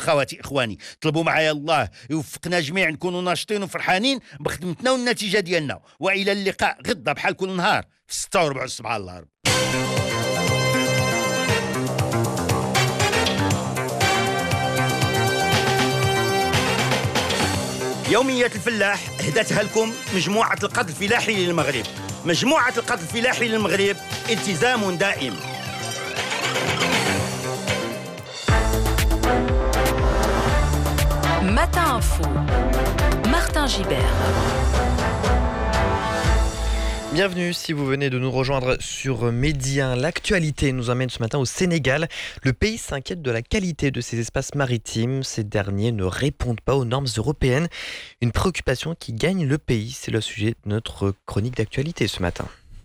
اخواتي اخواني، طلبوا معايا الله يوفقنا جميعا نكونوا ناشطين وفرحانين بخدمتنا والنتيجه ديالنا. والى اللقاء غدا بحال كل نهار في 6:15 سبحان الله. يومية الفلاح هدتها لكم مجموعة القتل الفلاحي للمغرب. مجموعة القتل الفلاحي للمغرب التزام دائم. Matin Info, Martin Gibert. Bienvenue si vous venez de nous rejoindre sur Medi 1. L'actualité nous emmène ce matin au Sénégal. Le pays s'inquiète de la qualité de ses espaces maritimes. Ces derniers ne répondent pas aux normes européennes. Une préoccupation qui gagne le pays. C'est le sujet de notre chronique d'actualité ce matin.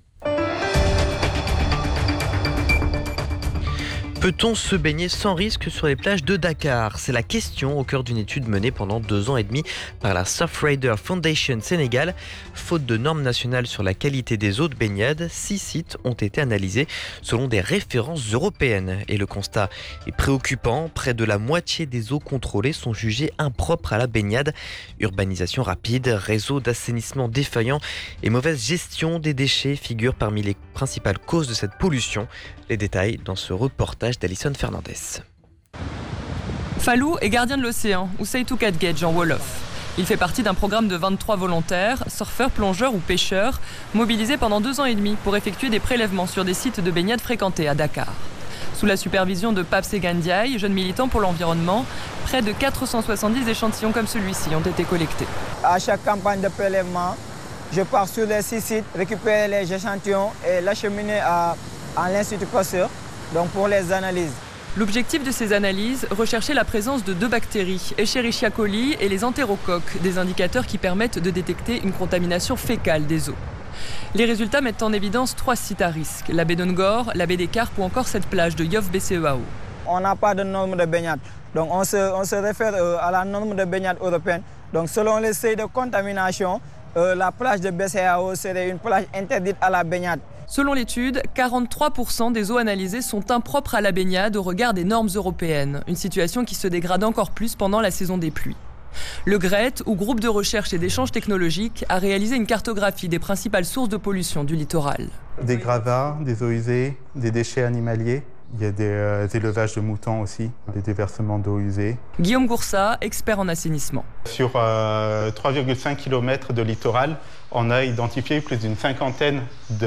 Peut-on se baigner sans risque sur les plages de Dakar ? C'est la question au cœur d'une étude menée pendant 2 ans et demi par la Surfrider Foundation Sénégal. Faute de normes nationales sur la qualité des eaux de baignade, 6 sites ont été analysés selon des références européennes. Et le constat est préoccupant. Près de la moitié des eaux contrôlées sont jugées impropres à la baignade. Urbanisation rapide, réseau d'assainissement défaillant et mauvaise gestion des déchets figurent parmi les principales causes de cette pollution. Les détails dans ce reportage d'Alison Fernandez. Fallou est gardien de l'océan, ou Seytou Kadgedj en Wolof. Il fait partie d'un programme de 23 volontaires, surfeurs, plongeurs ou pêcheurs, mobilisés pendant 2 ans et demi pour effectuer des prélèvements sur des sites de baignade fréquentés à Dakar. Sous la supervision de Pape Segandiaï, jeune militant pour l'environnement, près de 470 échantillons comme celui-ci ont été collectés. À chaque campagne de prélèvement, je pars sur les 6 sites, récupérer les échantillons et l'acheminer à l'Institut Pasteur, donc pour les analyses. L'objectif de ces analyses, rechercher la présence de 2 bactéries, Escherichia coli et les entérocoques, des indicateurs qui permettent de détecter une contamination fécale des eaux. Les résultats mettent en évidence 3 sites à risque, la baie de Ngor, la baie des Carpes ou encore cette plage de Yoff BCEAO. On n'a pas de norme de baignade, donc on se réfère à la norme de baignade européenne. Donc selon les seuils de contamination, la plage de BCEAO serait une plage interdite à la baignade. Selon l'étude, 43% des eaux analysées sont impropres à la baignade au regard des normes européennes, une situation qui se dégrade encore plus pendant la saison des pluies. Le GRET, ou groupe de recherche et d'échange technologique, a réalisé une cartographie des principales sources de pollution du littoral. Des gravats, des eaux usées, des déchets animaliers. Il y a des élevages de moutons aussi, des déversements d'eau usée. Guillaume Goursat, expert en assainissement. Sur 3,5 km de littoral, on a identifié plus d'une 50aine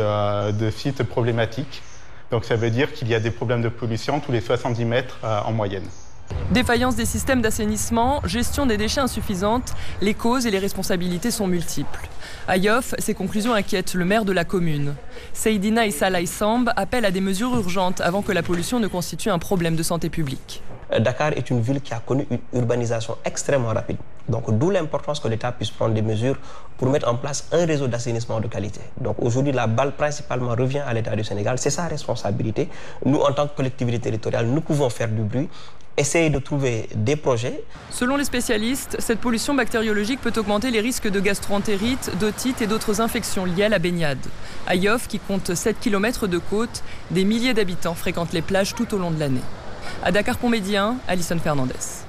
de sites problématiques. Donc ça veut dire qu'il y a des problèmes de pollution tous les 70 mètres en moyenne. Défaillance des systèmes d'assainissement, gestion des déchets insuffisante, les causes et les responsabilités sont multiples. À Yoff, ces conclusions inquiètent le maire de la commune. Seydina Issa Laïsamb appelle à des mesures urgentes avant que la pollution ne constitue un problème de santé publique. Dakar est une ville qui a connu une urbanisation extrêmement rapide. Donc d'où l'importance que l'État puisse prendre des mesures pour mettre en place un réseau d'assainissement de qualité. Donc aujourd'hui, la balle principalement revient à l'État du Sénégal. C'est sa responsabilité. Nous, en tant que collectivité territoriale, nous pouvons faire du bruit, essayer de trouver des projets. Selon les spécialistes, cette pollution bactériologique peut augmenter les risques de gastroentérite, d'otite et d'autres infections liées à la baignade. À Yoff, qui compte 7 km de côte, des milliers d'habitants fréquentent les plages tout au long de l'année. À Dakar-Pont-Médien, Alison Fernandez.